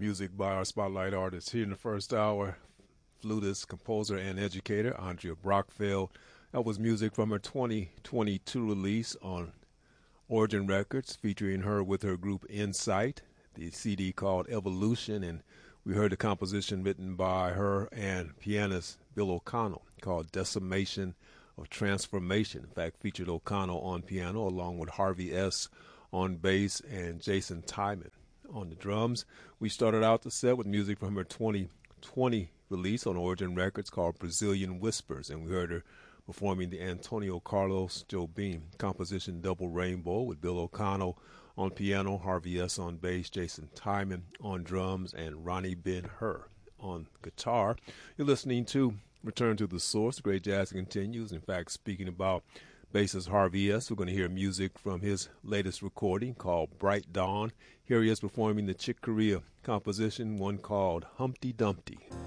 music by our spotlight artist here in the first hour. Flutist, composer, and educator Andrea Brockfeld. That was music from her 2022 release on Origin Records, featuring her with her group Insight, the CD called Evolution, and we heard a composition written by her and pianist Bill O'Connell called Decimation of Transformation. In fact, featured O'Connell on piano along with Harvey S. on bass and Jason Tyman on the drums. We started out the set with music from her 2020 release on Origin Records called Brazilian Whispers, and we heard her performing the Antonio Carlos Jobim composition Double Rainbow with Bill O'Connell on piano, Harvey S. on bass, Jason Tyman on drums, and Ronnie Ben-Hur on guitar. You're listening to Return to the Source. Great Jazz continues. In fact, speaking about bassist Harvey S., we're going to hear music from his latest recording called Bright Dawn. Here he is performing the Chick Corea composition, one called Humpty Dumpty.